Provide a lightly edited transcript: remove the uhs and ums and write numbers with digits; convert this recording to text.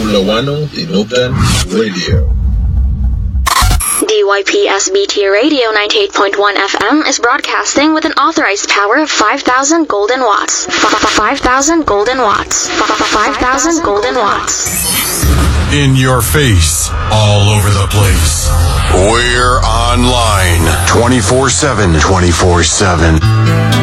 Lawano Inugan Radio. DYPSBT Radio 98.1 FM is broadcasting with an authorized power of 5,000 golden watts. 5,000 golden watts. 5,000 golden watts. In your face, all over the place. We're online 24/7.